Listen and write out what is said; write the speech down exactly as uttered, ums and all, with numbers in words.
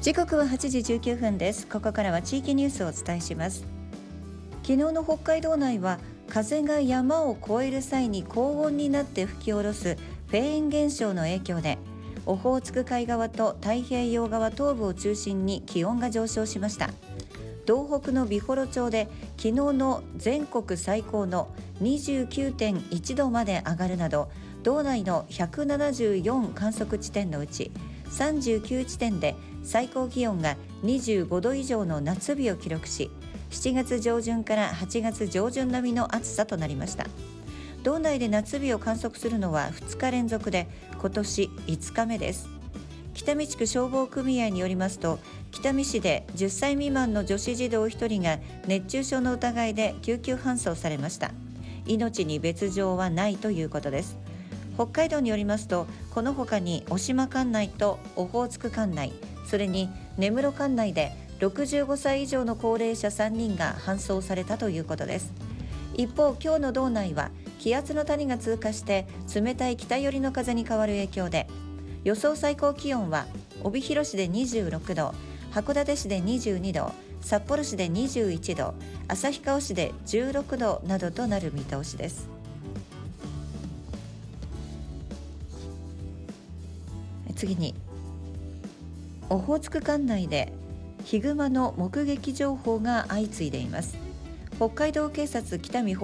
時刻ははちじじゅうきゅうふんです。ここからは地域ニュースをお伝えします。昨日の北海道内は風が山を越える際に高温になって吹き下ろすフェーン現象の影響で、オホーツク海側と太平洋側東部を中心に気温が上昇しました。道北の美幌町で昨日の全国最高の にじゅうきゅうてんいちどまで上がるなど、道内のひゃくななじゅうよん観測地点のうちさんじゅうきゅう地点で最高気温がにじゅうごど以上の夏日を記録し、しちがつ上旬からはちがつ上旬並みの暑さとなりました。道内で夏日を観測するのはふつか連続で、今年いつかめです。北見地区消防組合によりますと、北見市でじゅっさい未満の女子児童ひとりが熱中症の疑いで救急搬送されました。命に別状はないということです。北海道によりますと、この他に渡島管内とオホーツク管内、それに根室管内でろくじゅうごさい以上の高齢者さんにんが搬送されたということです。一方、今日の道内は気圧の谷が通過して冷たい北寄りの風に変わる影響で、予想最高気温は帯広市でにじゅうろくど、函館市でにじゅうにど、札幌市でにじゅういちど、旭川市でじゅうろくどなどとなる見通しです。次に、オホーツク管内でヒグマの目撃情報が相次いでいます。北海道警察北見